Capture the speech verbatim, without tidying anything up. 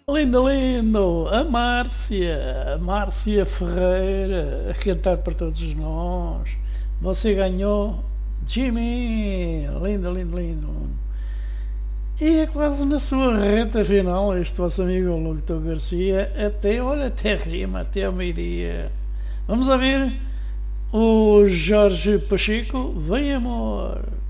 Lindo, lindo! A Márcia, a Márcia Ferreira, a cantar para todos nós. Você ganhou, Jimmy! Lindo, lindo, lindo! E é quase na sua reta final, este vosso amigo Locutor Garcia, até, olha, até rima, até ao meio-dia. Vamos a ver o Jorge Pacheco, vem amor!